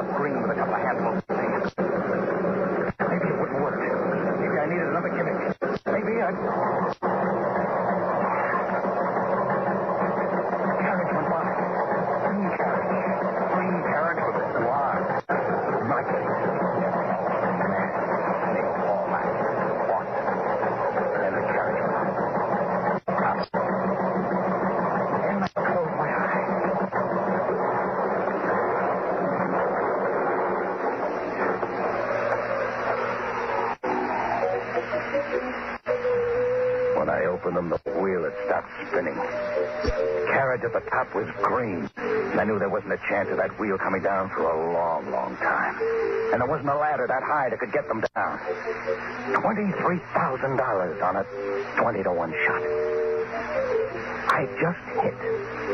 of green with a couple of handfuls of things. Maybe it wouldn't work. Maybe I needed another gimmick. Maybe I... Carriage went by. Green carriage. Green carriage with a noir. Nice. When I opened them, the wheel had stopped spinning. The carriage at the top was green. And I knew there wasn't a chance of that wheel coming down for a long, long time. And there wasn't a ladder that high that could get them down. $23,000 on a 20-to-1 shot. I just hit.